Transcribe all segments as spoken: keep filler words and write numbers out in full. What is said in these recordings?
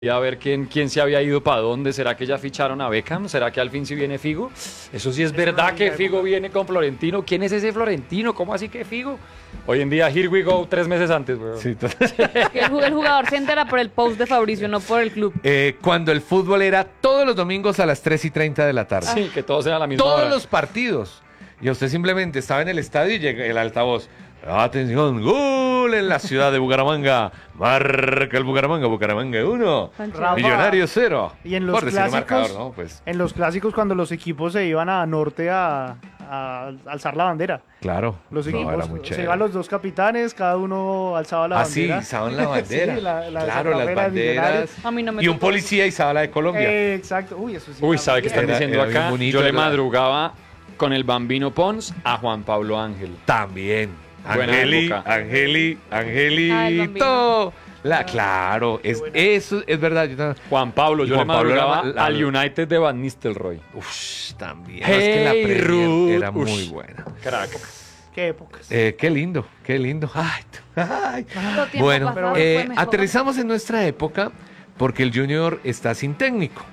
Y a ver quién, quién se había ido para dónde. ¿Será que ya ficharon a Beckham? ¿Será que al fin sí viene Figo? Eso sí es, es verdad que Figo época. viene con Florentino. ¿Quién es ese Florentino? ¿Cómo así que Figo? Hoy en día, here we go, tres meses antes. Sí, el, el jugador se entera por el post de Fabricio, no por el club. Eh, cuando el fútbol era todos los domingos a las tres y treinta de la tarde. Sí, que todos eran a la misma Todos hora. los partidos. Y usted simplemente estaba en el estadio y llega el altavoz. Atención, gol en la ciudad de Bucaramanga. Marca el Bucaramanga, Bucaramanga uno, Millonarios cero. Y en los Por decir clásicos, marcador, ¿no? Pues. en los clásicos cuando los equipos se iban a norte a, a alzar la bandera. Claro. Los no, equipos era muy se chévere. iban los dos capitanes, cada uno alzaba la ah, bandera. sí, izaban la bandera. Sí, la- la- claro, la las bandera de banderas. A mí no me Y un tocó. policía izaba la de Colombia. Eh, exacto. Uy, eso sí. Uy, era ¿sabe qué muy están Era- diciendo era bien acá? bonito, Yo le era- madrugaba con el Bambino Pons a Juan Pablo Ángel. También. Buena Angeli, época. Angeli, Ah, el Angelito. La, claro, es, eso es verdad. Yo también- Juan Pablo, yo Juan le Pablo madrugaba era la- al United de Van Nistelrooy. Uf, también. Hey, es que la Premier Ruth. era Ush. muy buena. Crack. Qué épocas. Eh, qué lindo, qué lindo. Ay, t- ay. Lo tiempo Bueno, pasado eh, fue mejor. aterrizamos en nuestra época porque el Junior está sin técnico.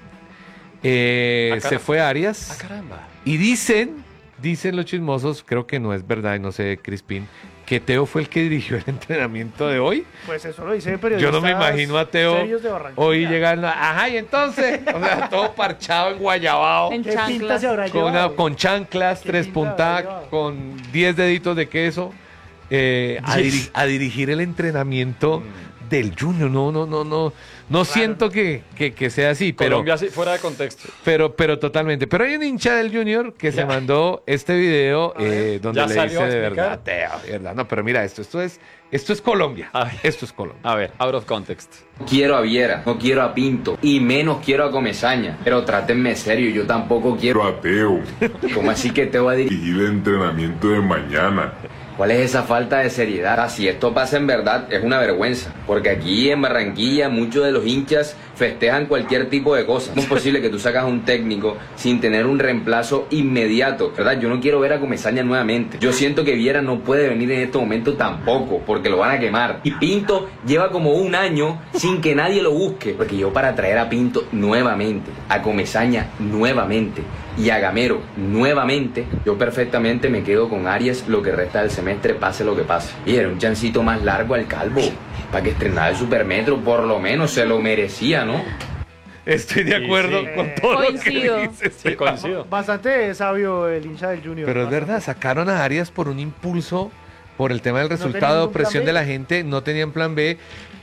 Eh, Ah, se caramba. fue Arias Ah, caramba. y dicen, dicen los chismosos, creo que no es verdad y no sé, Crispín, que Teo fue el que dirigió el entrenamiento de hoy. Pues eso lo dice periodistas. Yo no me imagino a Teo serios de Barranquilla. hoy llegando, ajá, y entonces, o sea, todo parchado, enguayabado, En ¿Qué pinta chanclas. se habrá con, una- llevado? con chanclas, ¿Qué tres pinta puntadas, habrá llevado? con diez deditos de queso, eh, a, diri- a dirigir el entrenamiento del Junior. No, no, no, no, no siento que, que, que sea así, pero... Colombia sí, fuera de contexto. Pero, pero totalmente. Pero hay un hincha del Junior que se Ya. mandó este video eh, donde ¿Ya le salió dice a de explicar? verdad, Teo, de verdad. No, pero mira esto, esto es, esto es Colombia. A ver. Esto es Colombia. A ver, out of context. Quiero a Viera, no quiero a Pinto y menos quiero a Comesaña. Pero trátenme serio, yo tampoco quiero. Ateo, ¿Cómo así que te voy a dirigir? dirigir el entrenamiento de mañana. ¿Cuál es esa falta de seriedad? Ah, si esto pasa en verdad, es una vergüenza. Porque aquí en Barranquilla muchos de los hinchas festejan cualquier tipo de cosa. ¿Cómo es posible que tú sacas a un técnico sin tener un reemplazo inmediato? ¿Verdad? Yo no quiero ver a Comesaña nuevamente. Yo siento que Viera no puede venir en este momento tampoco, porque lo van a quemar. Y Pinto lleva como un año sin que nadie lo busque. Porque yo para traer a Pinto nuevamente, a Comesaña nuevamente y a Gamero nuevamente, yo perfectamente me quedo con Arias lo que resta del semestre, pase lo que pase. Y era un chancito más largo al calvo, para que estrenara el Supermetro, por lo menos se lo merecía, ¿no? Estoy de Sí, acuerdo sí. con todo Coincido. lo que dices. Sí, coincido. Bastante sabio el hincha del Junior. Pero es Bastante. verdad, sacaron a Arias por un impulso, por el tema del tenía resultado, ningún plan presión B. de la gente, no tenían plan B.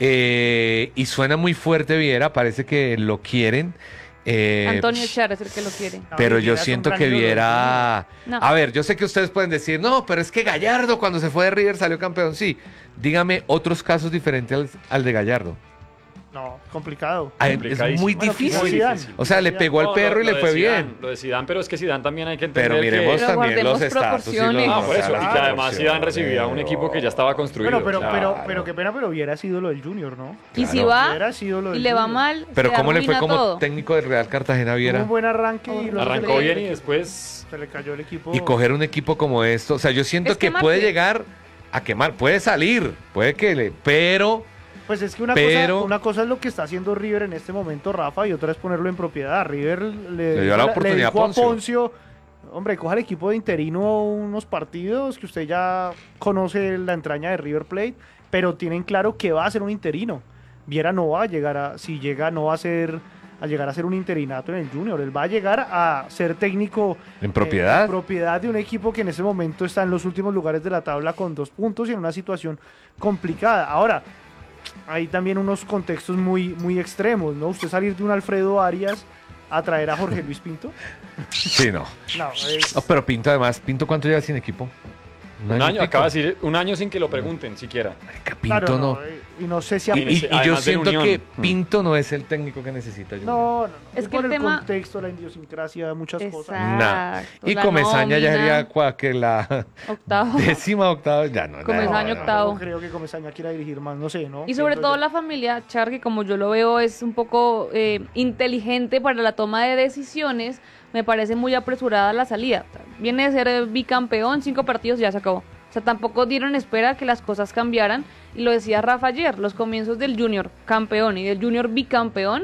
eh, y suena muy fuerte Viera, parece que lo quieren. eh, Antonio Echar es el que lo quiere. No, Pero y yo Viera es un siento gran que ídolo del Viera... No. A ver, yo sé que ustedes pueden decir, no, pero es que Gallardo cuando se fue de River salió campeón. Sí, dígame otros casos diferentes al, al de Gallardo. No, complicado. Ah, Es Complicadísimo. muy Bueno, difícil. quizás Zidane. O sea, le pegó al No, perro lo- y le lo de fue Zidane, bien. Lo de Zidane, pero es que Zidane también hay que entender Pero miremos que... Pero también los guardemos estatus y los... proporciones. Ah, por eso, Claro, y que además Zidane recibía un equipo que ya estaba construido. Bueno, pero, Claro. pero, pero qué pena, pero Viera ha sido lo del Junior, ¿no? Y si Claro. va Hubiera sido lo y del le va Junior. mal, Pero se ¿cómo le fue arruina como todo. técnico del Real Cartagena Tuvo Viera? un buen arranque y luego Arrancó se le- bien y después... se le cayó el equipo. Y coger un equipo como esto, o sea, yo siento Es que quemar, puede sí. llegar a quemar, puede salir, puede que le, pero Pues es que una, Pero- cosa, una cosa es lo que está haciendo River en este momento, Rafa, y otra es ponerlo en propiedad. River le, Le dio la oportunidad a dijo Poncio. Poncio, hombre, coja el equipo de interino unos partidos que usted ya conoce la entraña de River Plate, pero tienen claro que va a ser un interino. Viera no va a llegar a, si llega, no va a ser a llegar a ser un interinato en el Junior. Él va a llegar a ser técnico en propiedad. eh, en propiedad de un equipo que en ese momento está en los últimos lugares de la tabla con dos puntos y en una situación complicada. Ahora, hay también unos contextos muy, muy extremos, ¿no? Usted salir de un Alfredo Arias a traer a Jorge Luis Pinto. Sí, no. No, es- No, pero Pinto además, Pinto ¿cuánto lleva sin equipo? Un año, y acaba de pico. decir, un año sin que lo pregunten siquiera. Marica, Pinto claro, no. no, eh, y no sé si... Y, a- y- y yo Además de siento unión. que Mm. Pinto no es el técnico que necesita. Junior. No, no, no. Es que por el el tema- contexto, la idiosincrasia, muchas cosas. Exacto. Nah. Y la Comesaña ya nómina, sería cua- que la octavo. décima octava, ya no. Comesaña no, no, no. octavo. No creo que Comesaña quiera dirigir más, no sé, ¿no? Y sobre Siento todo yo. la familia Char, que como yo lo veo es un poco eh, inteligente para la toma de decisiones, me parece muy apresurada la salida. Viene de ser eh, bicampeón, cinco partidos, ya se acabó. O sea, tampoco dieron espera que las cosas cambiaran y lo decía Rafa ayer, los comienzos del Junior campeón y del Junior bicampeón